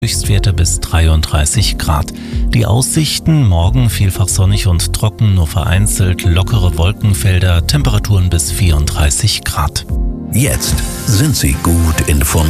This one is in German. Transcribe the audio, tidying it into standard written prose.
Höchstwerte bis 33 Grad. Die Aussichten: morgen vielfach sonnig und trocken, nur vereinzelt lockere Wolkenfelder, Temperaturen bis 34 Grad. Jetzt sind Sie gut informiert.